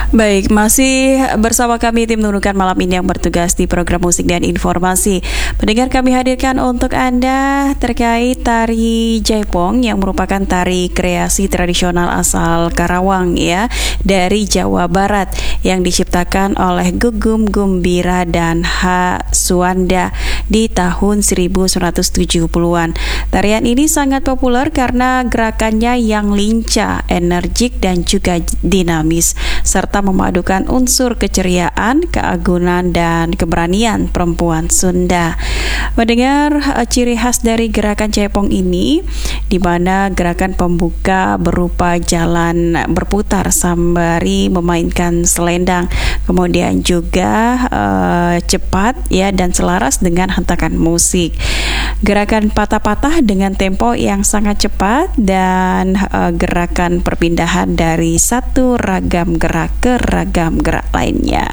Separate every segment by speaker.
Speaker 1: Baik, masih bersama kami tim Nunukan malam ini yang bertugas di program musik dan informasi. Pendengar, kami hadirkan untuk Anda terkait tari Jaipong yang merupakan tari kreasi tradisional asal Karawang ya, dari Jawa Barat yang diciptakan oleh Gugum Gumbira dan H. Suwanda di tahun 1970-an. Tarian ini sangat populer karena gerakannya yang lincah, energik dan juga dinamis, serta memadukan unsur keceriaan, keagungan, dan keberanian perempuan Sunda. Mendengar ciri khas dari gerakan Jaipong ini, di mana gerakan pembuka berupa jalan berputar sembari memainkan selendang, kemudian juga cepat ya dan selaras dengan hentakan musik. Gerakan patah-patah dengan tempo yang sangat cepat dan gerakan perpindahan dari satu ragam gerak ke ragam gerak lainnya.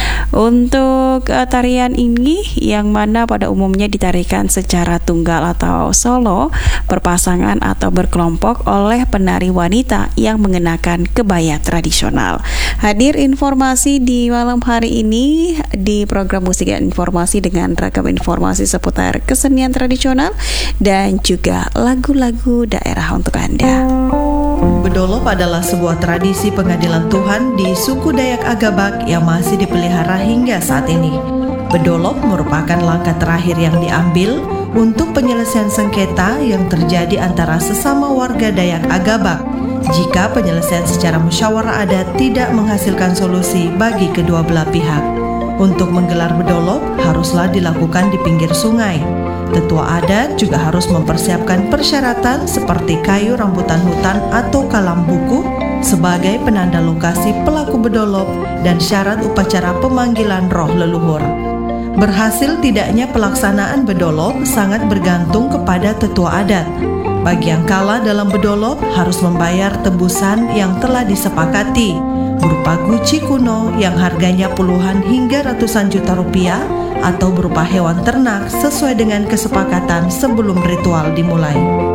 Speaker 1: Untuk tarian ini yang mana pada umumnya ditarikan secara tunggal atau solo, berpasangan atau berkelompok oleh penari wanita yang mengenakan kebaya tradisional. Hadir informasi di malam hari ini di program musik dan informasi dengan ragam informasi seputar kesenian tradisional dan juga lagu-lagu daerah untuk Anda.
Speaker 2: Bedolop adalah sebuah tradisi pengadilan Tuhan di suku Dayak Agabak yang masih dipelihara hingga saat ini. Bedolop merupakan langkah terakhir yang diambil untuk penyelesaian sengketa yang terjadi antara sesama warga Dayak Agabak jika penyelesaian secara musyawarah adat tidak menghasilkan solusi bagi kedua belah pihak. Untuk menggelar bedolop haruslah dilakukan di pinggir sungai. Tetua adat juga harus mempersiapkan persyaratan seperti kayu rambutan hutan atau kalam buku sebagai penanda lokasi pelaku bedolop dan syarat upacara pemanggilan roh leluhur. Berhasil tidaknya pelaksanaan bedolop sangat bergantung kepada tetua adat. Bagi yang kalah dalam bedolop harus membayar tebusan yang telah disepakati, berupa guci kuno yang harganya puluhan hingga ratusan juta rupiah atau berupa hewan ternak sesuai dengan kesepakatan sebelum ritual dimulai.